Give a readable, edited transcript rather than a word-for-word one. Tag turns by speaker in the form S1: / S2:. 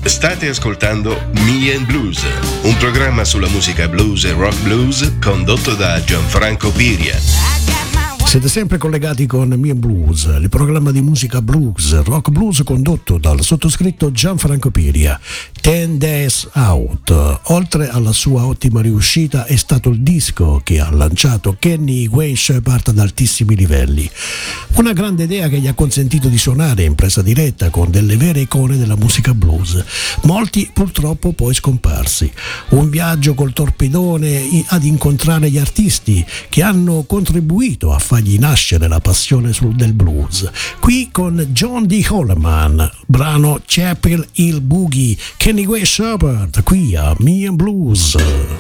S1: State ascoltando Me and Blues, un programma sulla musica blues e rock blues condotto da Gianfranco Piria.
S2: Siete sempre collegati con Me and Blues, il programma di musica blues, rock blues condotto dal sottoscritto Gianfranco Piria. 10 Days Out, oltre alla sua ottima riuscita, è stato il disco che ha lanciato Kenny Wayne Shepherd ad altissimi livelli. Una grande idea che gli ha consentito di suonare in presa diretta con delle vere icone della musica blues, molti purtroppo poi scomparsi. Un viaggio col torpedone ad incontrare gli artisti che hanno contribuito a fargli nascere la passione del blues. Qui con John D. Holman, brano Chapel Hill Boogie, Kenny Wayne Shepherd, qui a Me and Blues.